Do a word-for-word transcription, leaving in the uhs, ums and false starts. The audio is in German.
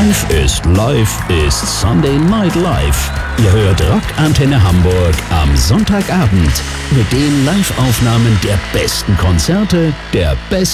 Live ist Live ist Sunday Night Live. Ihr hört Rockantenne Hamburg am Sonntagabend mit den Live-Aufnahmen der besten Konzerte, der besten